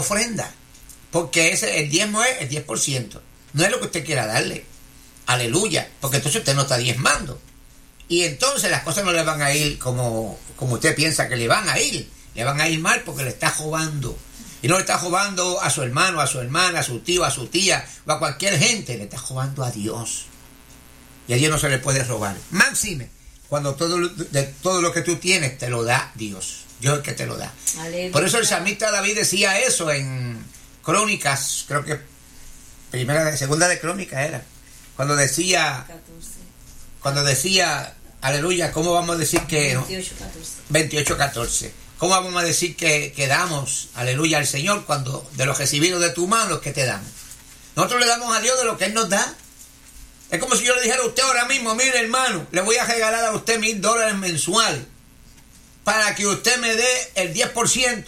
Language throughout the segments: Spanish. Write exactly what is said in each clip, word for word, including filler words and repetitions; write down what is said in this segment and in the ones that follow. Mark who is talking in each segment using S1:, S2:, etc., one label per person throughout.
S1: ofrenda, porque ese, el diezmo es el diez por ciento, no es lo que usted quiera darle, aleluya, porque entonces usted no está diezmando, y entonces las cosas no le van a ir como, como usted piensa que le van a ir, le van a ir mal porque le está robando, y no le está robando a su hermano, a su hermana, a su tío, a su tía, o a cualquier gente, le está robando a Dios, y a Dios no se le puede robar, máxime, cuando todo, de todo lo que tú tienes te lo da Dios, Dios es el que te lo da. Aleluya. Por eso el salmista David decía eso en Crónicas, creo que primera, segunda de Crónicas era, cuando decía, catorce. Cuando decía, aleluya, ¿cómo vamos a decir que veintiocho catorce? veintiocho catorce. ¿Cómo vamos a decir que, que damos, aleluya, al Señor cuando de los recibidos de tu mano que te damos? Nosotros le damos a Dios de lo que Él nos da. Es como si yo le dijera a usted ahora mismo, mire hermano, le voy a regalar a usted mil dólares mensuales para que usted me dé el diez por ciento,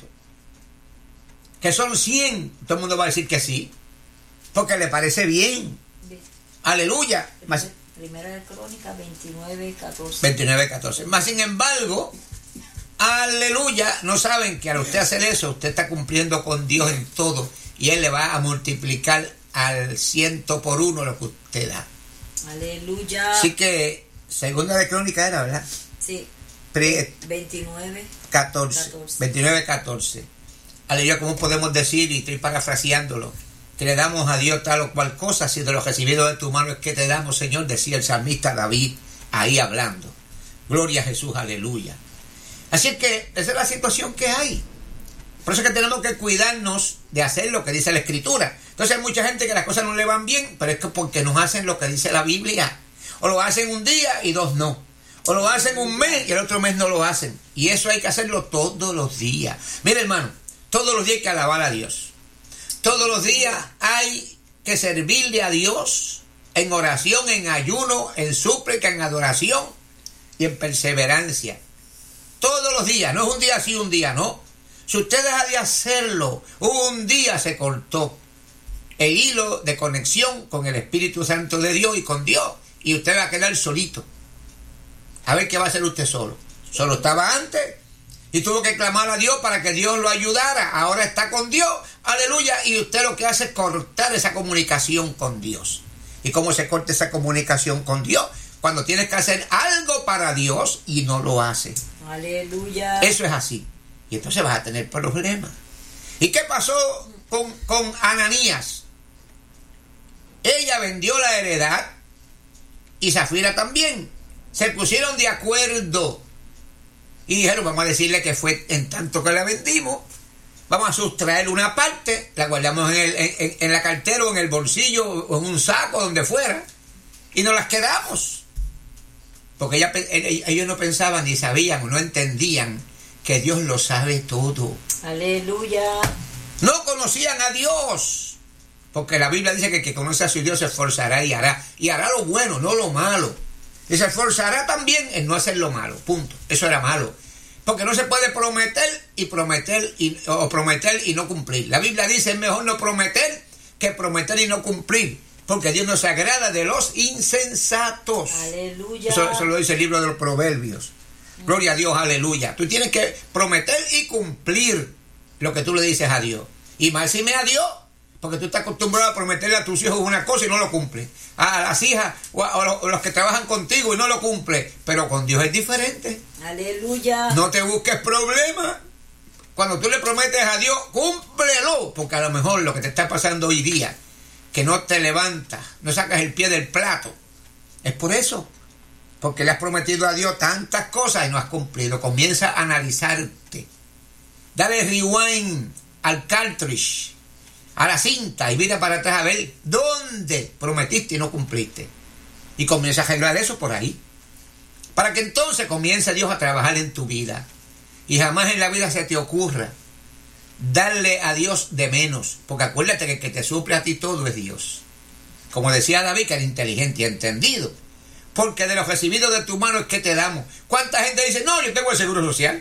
S1: que son cien. Todo el mundo va a decir que sí, porque le parece bien. bien. Aleluya. Más,
S2: Primera de Crónicas veintinueve catorce.
S1: veintinueve catorce. Más sin embargo, aleluya, no saben que al usted hacer eso, usted está cumpliendo con Dios en todo, y Él le va a multiplicar al ciento por uno lo que usted da.
S2: Aleluya.
S1: Así que, segunda de Crónica era, ¿verdad?
S2: Sí.
S1: Pre-
S2: veintinueve
S1: catorce. veintinueve catorce. Aleluya, ¿cómo podemos decir, y estoy parafraseándolo, que le damos a Dios tal o cual cosa, si de los recibidos de tu mano es que te damos, Señor? Decía el salmista David, ahí hablando. Gloria a Jesús, aleluya. Así es que esa es la situación que hay. Por eso es que tenemos que cuidarnos de hacer lo que dice la Escritura. Entonces hay mucha gente que las cosas no le van bien, pero es que porque no hacen lo que dice la Biblia. O lo hacen un día y dos no. O lo hacen un mes y el otro mes no lo hacen. Y eso hay que hacerlo todos los días. Mire hermano, todos los días hay que alabar a Dios. Todos los días hay que servirle a Dios en oración, en ayuno, en súplica, en adoración y en perseverancia. Todos los días, no es un día sí, un día no. Si usted deja de hacerlo, un día se cortó el hilo de conexión con el Espíritu Santo de Dios y con Dios, y usted va a quedar solito. A ver qué va a hacer usted solo. Solo estaba antes y tuvo que clamar a Dios para que Dios lo ayudara. Ahora está con Dios, aleluya, y usted lo que hace es cortar esa comunicación con Dios. ¿Y cómo se corta esa comunicación con Dios? Cuando tienes que hacer algo para Dios y no lo hace.
S2: Aleluya.
S1: Eso es así. Y entonces vas a tener problemas. ¿Y qué pasó con, con Ananías? Ella vendió la heredad y Zafira también. Se pusieron de acuerdo y dijeron, vamos a decirle que fue en tanto que la vendimos, vamos a sustraer una parte, la guardamos en, el, en, en la cartera o en el bolsillo o en un saco, donde fuera, y nos las quedamos. Porque ella, ellos no pensaban ni sabían o no entendían que Dios lo sabe todo.
S2: Aleluya.
S1: No conocían a Dios, porque la Biblia dice que el que conoce a su Dios se esforzará y hará, y hará lo bueno, no lo malo. Y se esforzará también en no hacer lo malo, punto. Eso era malo, porque no se puede prometer y prometer y, o prometer y no cumplir. La Biblia dice, es mejor no prometer que prometer y no cumplir, porque Dios no se agrada de los insensatos.
S2: Aleluya.
S1: Eso, eso lo dice el libro de los Proverbios. Gloria a Dios, aleluya. Tú tienes que prometer y cumplir lo que tú le dices a Dios. Y máxime a Dios, porque tú estás acostumbrado a prometerle a tus hijos una cosa y no lo cumples. A las hijas o a, o a los que trabajan contigo y no lo cumples. Pero con Dios es diferente.
S2: Aleluya.
S1: No te busques problemas. Cuando tú le prometes a Dios, cúmplelo. Porque a lo mejor lo que te está pasando hoy día, que no te levantas, no sacas el pie del plato, es por eso. Porque le has prometido a Dios tantas cosas y no has cumplido. Comienza a analizarte. Dale rewind al cartridge, a la cinta, y mira para atrás a ver dónde prometiste y no cumpliste. Y comienza a arreglar eso por ahí. Para que entonces comience Dios a trabajar en tu vida. Y jamás en la vida se te ocurra darle a Dios de menos. Porque acuérdate que el que te suple a ti todo es Dios. Como decía David, que era inteligente y entendido. Porque de los recibidos de tu mano es que te damos. ¿Cuánta gente dice, no, yo tengo el seguro social?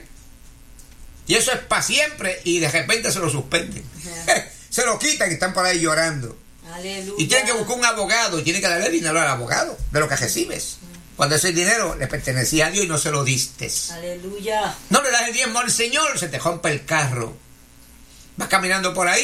S1: Y eso es para siempre, y de repente se lo suspenden. Uh-huh. Se lo quitan y están por ahí llorando.
S2: Aleluya.
S1: Y tienen que buscar un abogado y tienen que darle dinero al abogado de lo que recibes. Uh-huh. Cuando ese dinero le pertenecía a Dios y no se lo diste.
S2: Aleluya.
S1: No le das el diezmo al Señor, se te rompe el carro. Vas caminando por ahí